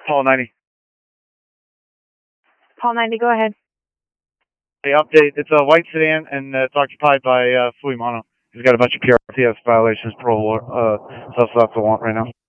Paul 90. Paul 90, go ahead. Hey, update. It's a white sedan, and it's occupied by Fuimano. He's got a bunch of PRTS violations, parole, stuff that's the want right now.